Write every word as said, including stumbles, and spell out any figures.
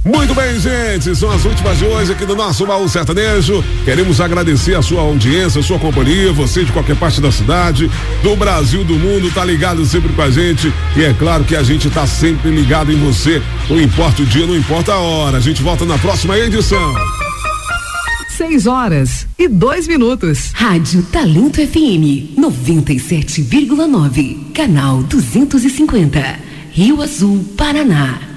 Muito bem, gente, são as últimas de hoje aqui do nosso Baú Sertanejo. Queremos agradecer a sua audiência, a sua companhia, você de qualquer parte da cidade, do Brasil, do mundo, tá ligado sempre com a gente, e é claro que a gente tá sempre ligado em você, não importa o dia, não importa a hora, a gente volta na próxima edição. Seis horas e dois minutos. Rádio Talento F M, noventa e sete vírgula nove, canal duzentos e cinquenta, Rio Azul, Paraná.